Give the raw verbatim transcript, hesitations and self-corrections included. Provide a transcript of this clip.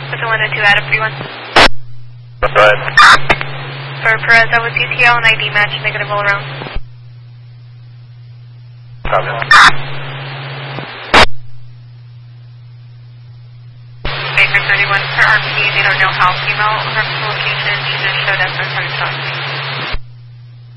With the one oh two out of three one. Go ahead. For Perez, that was U T L and I D match, negative all around. Copy. Baker thirty-one for R P, they don't know how female her location, she just showed up as her son.